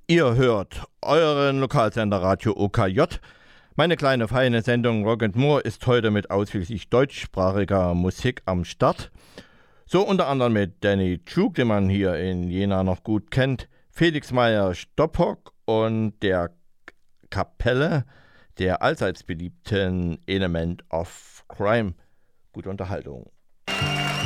Ihr hört euren Lokalsender Radio OKJ. Meine kleine feine Sendung Rock and More ist heute mit ausschließlich deutschsprachiger Musik am Start. So unter anderem mit Danny Chuk, den man hier in Jena noch gut kennt, Felix Meyer-Stophock und der Kapelle der allseits beliebten Element of Crime. Gute Unterhaltung.